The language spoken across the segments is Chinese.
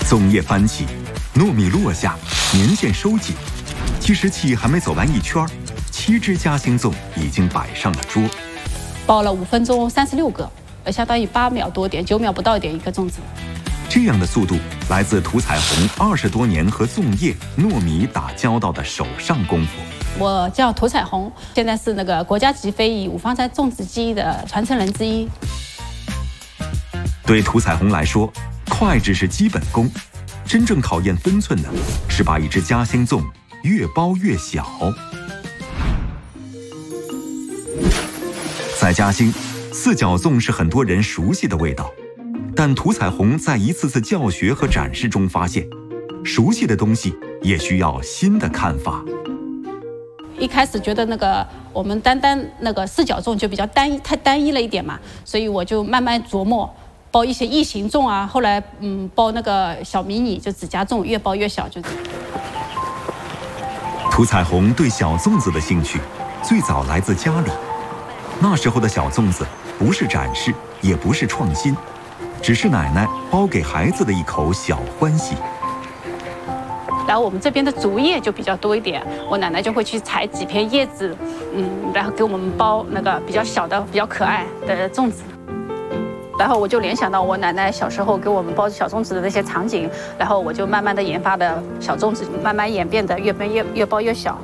粽叶翻起，糯米落下，年线收紧，计时器还没走完一圈，7只夹心粽已经摆上了桌。 包了5分钟36个，相当于8秒多点，9秒不到一点一个粽子。 这样的速度来自涂彩虹20多年和粽叶、糯米打交道的手上功夫。 我叫涂彩虹，现在是那个国家级非遗五芳斋粽子技艺的传承人之一。 对涂彩虹来说，快只是基本功，真正考验分寸的是把一只夹心粽越包越小。在夹心，四角粽是很多人熟悉的味道，但涂彩虹在一次次教学和展示中发现，熟悉的东西也需要新的看法。 一开始觉得我们单那个四角粽就比较太单一了一点嘛，所以我就慢慢琢磨包一些异形粽啊，后来包那个小迷你就指甲粽，越包越小就。 涂彩虹对小粽子的兴趣最早来自家里，那时候的小粽子不是展示，也不是创新，只是奶奶包给孩子的一口小欢喜。 然后我们这边的竹叶就比较多一点，我奶奶就会去采几片叶子，然后给我们包那个比较小的、比较可爱的粽子。然后我就联想到我奶奶小时候给我们包小粽子的那些场景，然后我就慢慢的研发的小粽子，慢慢演变的越包越小。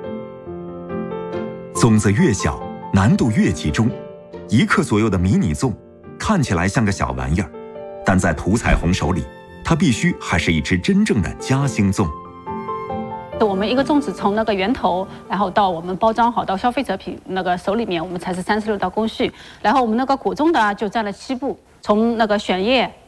粽子越小，难度越集中，1克左右的迷你粽看起来像个小玩意儿，但在涂彩虹手里，它必须还是一只真正的夹心粽。 我们一个粽子从那个源头，然后到我们包装好到消费者手里面，我们才是36道工序。然后我们那个果粽的就占了7步，从那个选叶